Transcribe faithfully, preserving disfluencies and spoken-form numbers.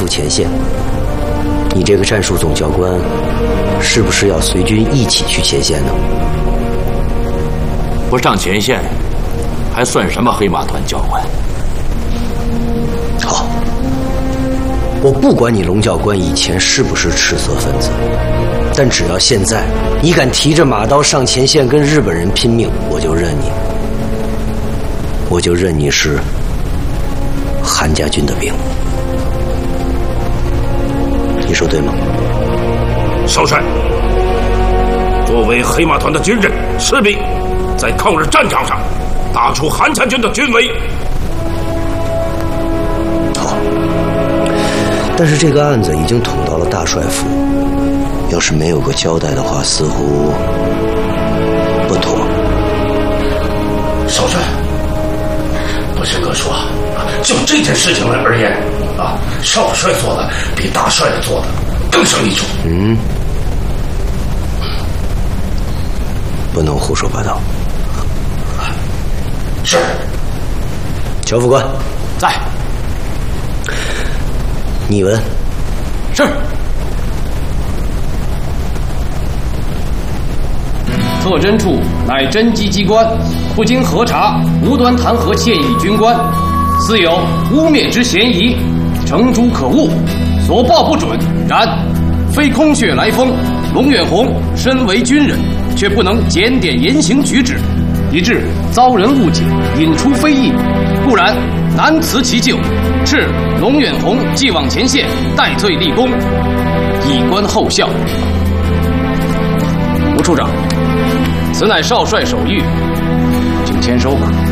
赴前线。你这个战术总教官，是不是要随军一起去前线呢？ 不上前线，还算什么黑马团教官？ 好，我不管你龙教官以前是不是赤色分子，但只要现在你敢提着马刀上前线跟日本人拼命，我就认你，我就认你是韩家军的兵。你说对吗？ 少帅，作为黑马团的军人，势必在抗日战场上打出韩家军的军威。 好，但是这个案子已经捅到了大帅府，要是没有个交代的话，似乎不妥。 少帅，不是哥说，就这件事情来而言啊，少帅做的比大帅做的更胜一筹。 嗯，不能胡说八道。 是。 乔副官在。 拟文。 是。 特侦处乃侦缉机关，不经核查，无端弹劾现役军官，似有污蔑之嫌疑，惩处可恶，所报不准。然非空穴来风，龙远宏身为军人，却不能检点言行举止，以致遭人误解，引出非议，故然难辞其咎。敕龙远宏继往前线，戴罪立功，以观后效。吴处长，此乃少帅手谕，请签收吧。